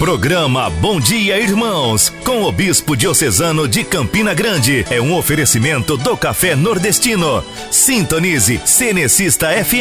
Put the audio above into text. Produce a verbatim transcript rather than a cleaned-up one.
Programa Bom Dia Irmãos, com o Bispo Diocesano de Campina Grande. É um oferecimento do Café Nordestino. Sintonize Cenecista F M.